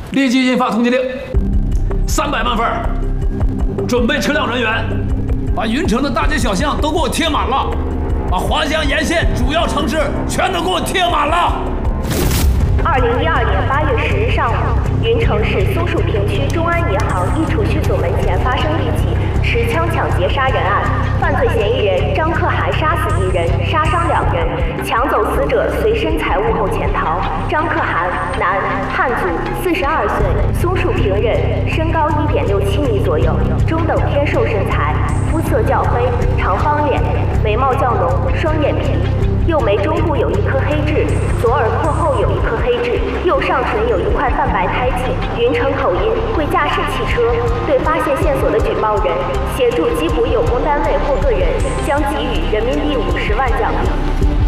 立即印发通缉令，300万份，准备车辆人员，把云城的大街小巷都给我贴满了，把华江沿线主要城市全都给我贴满了。 2012年8月10日上午，云城市松树坪区中安银行一储蓄所门前发生一起持枪抢劫杀人案，犯罪嫌疑人张可涵杀死1人，杀伤2人，抢走死者随身财物后潜逃。张可涵，男，汉族，42岁，松树坪人，身高1.67米左右，中等偏瘦身材，肤色较黑，长方脸，眉毛较浓，双眼皮。右眉中部有1颗黑痣，左耳廓后有1颗黑痣，右上唇有1块泛白胎记。云城口音，会驾驶汽车。对发现线索的举报人，协助缉捕有功单位或个人，将给予人民币50万奖励。